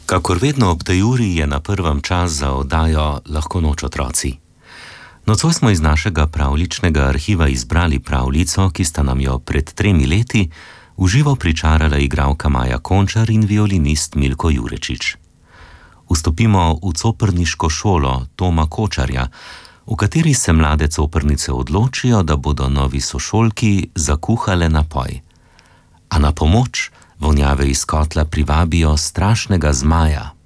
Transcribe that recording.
Kakor vedno ob tej uri je na prvem čas za oddajo Lahko noč otroci. Nocoj smo iz našega pravljičnega arhiva izbrali pravljico, ki sta nam jo pred 3 leti v živo pričarala igralka Maja Končar in violinist Milko Jurečič. Vstopimo v coprniško šolo Toma Kočarja, v kateri se mlade coprnice odločijo, da bodo novi sošolki zakuhale napoj. A na pomoč vonjave iz kotla privabijo strašnega zmaja.